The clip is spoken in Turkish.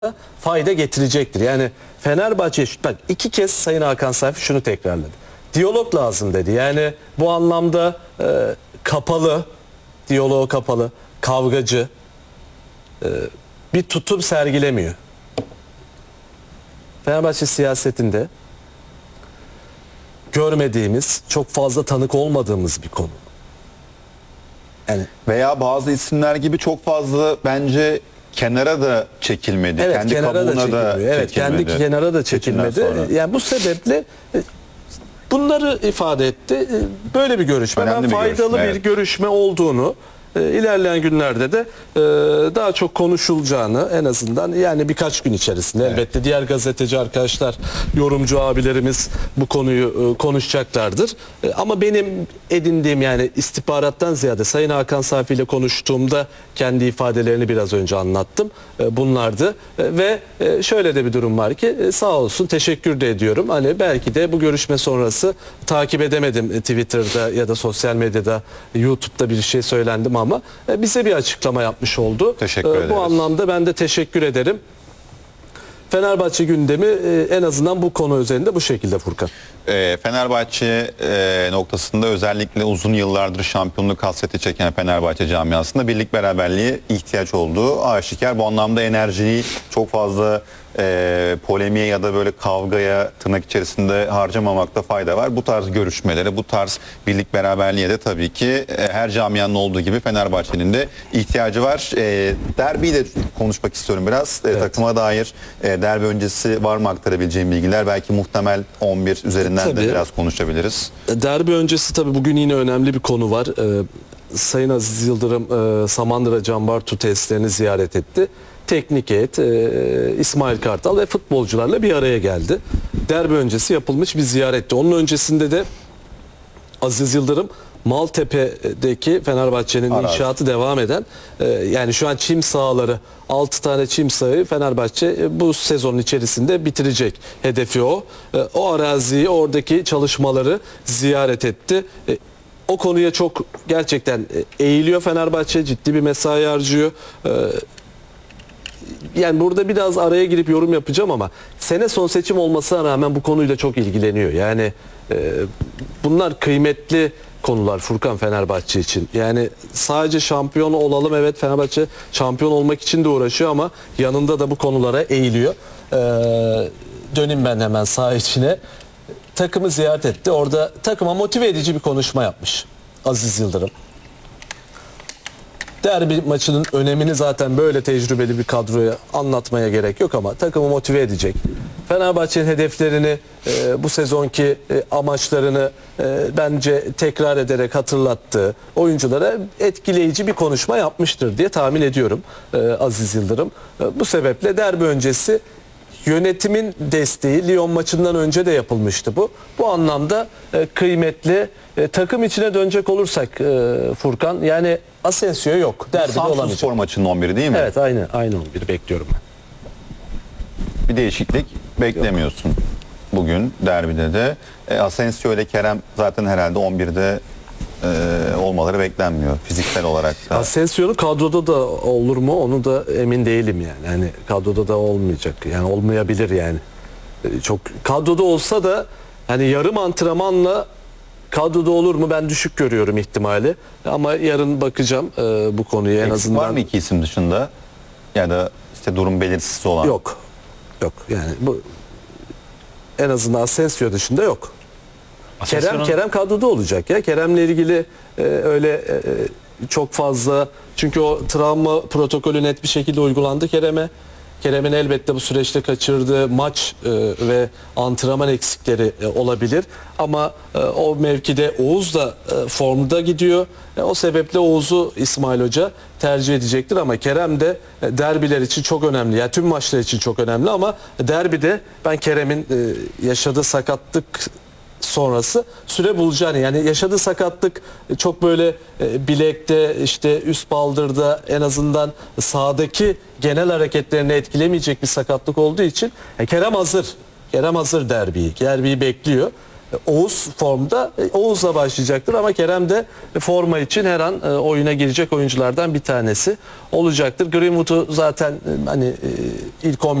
fayda getirecektir. Yani Fenerbahçe, bak iki kez Sayın Hakan Sayfi şunu tekrarladı. Diyalog lazım dedi. Yani bu anlamda kapalı, diyaloğu kapalı, kavgacı bir tutum sergilemiyor. Fenerbahçe siyasetinde görmediğimiz, çok fazla tanık olmadığımız bir konu. Yani veya bazı isimler gibi çok fazla bence kenara da çekilmedi. evet, Kendi kenara da çekilmedi. Evet, kendi kenara da çekilmedi. Yani bu sebeple bunları ifade etti. Böyle bir görüşme. Önemli Ben faydalı görüşme, bir evet. görüşme olduğunu, ilerleyen günlerde de daha çok konuşulacağını, en azından yani birkaç gün içerisinde elbette diğer gazeteci arkadaşlar, yorumcu abilerimiz bu konuyu konuşacaklardır. Ama benim edindiğim, yani istihbarattan ziyade Sayın Hakan Sayfi ile konuştuğumda kendi ifadelerini biraz önce anlattım. Bunlardı ve şöyle de bir durum var ki sağ olsun, teşekkür de ediyorum. Hani belki de bu görüşme sonrası takip edemedim Twitter'da ya da sosyal medyada, YouTube'da bir şey söylendim ama bize bir açıklama yapmış oldu. Teşekkür ederiz. Bu anlamda ben de teşekkür ederim. Fenerbahçe gündemi en azından bu konu üzerinde bu şekilde Furkan. Fenerbahçe noktasında özellikle uzun yıllardır şampiyonluk hasreti çeken Fenerbahçe camiasında birlik beraberliğe ihtiyaç olduğu aşikar. Bu anlamda enerjiyi çok fazla polemiğe ya da böyle kavgaya tırnak içerisinde harcamamakta fayda var. Bu tarz görüşmelere, bu tarz birlik beraberliğe de tabii ki her camianın olduğu gibi Fenerbahçe'nin de ihtiyacı var. Derbiyi de konuşmak istiyorum biraz. Evet. Takıma dair derbi öncesi var mı aktarabileceğim bilgiler? Belki muhtemel 11 üzerinden Tabii. de biraz konuşabiliriz. Derbi öncesi tabii bugün yine önemli bir konu var. Sayın Aziz Yıldırım Samandıra Canbartu tesislerini ziyaret etti. Teknik heyet, İsmail Kartal ve futbolcularla bir araya geldi. Derbi öncesi yapılmış bir ziyaretti. Onun öncesinde de Aziz Yıldırım Maltepe'deki Fenerbahçe'nin inşaatı devam eden, yani şu an çim sahaları, 6 tane çim sahayı Fenerbahçe bu sezonun içerisinde bitirecek. Hedefi o. O araziyi, oradaki çalışmaları ziyaret etti. O konuya çok gerçekten eğiliyor Fenerbahçe, ciddi bir mesai harcıyor. Yani burada biraz araya girip yorum yapacağım ama sene son seçim olmasına rağmen bu konuyla çok ilgileniyor. Yani bunlar kıymetli konular Furkan, Fenerbahçe için. Yani sadece şampiyon olalım, evet Fenerbahçe şampiyon olmak için de uğraşıyor ama yanında da bu konulara eğiliyor. Döneyim ben hemen saha içine. Takımı ziyaret etti. Orada takıma motive edici bir konuşma yapmış Aziz Yıldırım. Derbi maçının önemini zaten böyle tecrübeli bir kadroya anlatmaya gerek yok ama takımı motive edecek. Fenerbahçe'nin hedeflerini, bu sezonki amaçlarını bence tekrar ederek hatırlattığı oyunculara etkileyici bir konuşma yapmıştır diye tahmin ediyorum Aziz Yıldırım. Bu sebeple derbi öncesi yönetimin desteği Lyon maçından önce de yapılmıştı bu. Bu anlamda kıymetli. Takım içine dönecek olursak Furkan, yani Asensio yok. Derbide olamayacak. Samsunspor maçının 11'i değil mi? Evet, aynı 11 bekliyorum ben. Bir değişiklik beklemiyorsun bugün derbide de. Asensio ile Kerem zaten herhalde 11'de olmaları beklenmiyor fiziksel olarak da. Asensio'nun kadroda da olur mu onu da emin değilim yani. Yani kadroda da olmayacak. Yani olmayabilir yani. Çok kadroda olsa da hani yarım antrenmanla kadroda olur mu, ben düşük görüyorum ihtimali. Ama yarın bakacağım bu konuya en Eksik azından. var mı iki isim dışında? Ya da işte durum belirsiz olan? Yok. Yok yani bu en azından Asensio dışında yok. Kerem kadroda olacak ya. Kerem'le ilgili öyle çok fazla, çünkü o travma protokolü net bir şekilde uygulandı Kerem'e. Kerem'in elbette bu süreçte kaçırdığı maç ve antrenman eksikleri olabilir. Ama o mevkide Oğuz da formda gidiyor. O sebeple Oğuz'u İsmail Hoca tercih edecektir ama Kerem de derbiler için çok önemli. Yani tüm maçlar için çok önemli ama derbide ben Kerem'in yaşadığı sakatlık sonrası süre bulacağını, yani yaşadığı sakatlık çok böyle bilekte, işte üst baldırda, en azından sağdaki genel hareketlerini etkilemeyecek bir sakatlık olduğu için Kerem hazır. Kerem hazır derbiyi. Derbiyi bekliyor. Oğuz formda. Oğuz'la başlayacaktır ama Kerem de forma için her an oyuna girecek oyunculardan bir tanesi olacaktır. Greenwood'u zaten hani ilk 11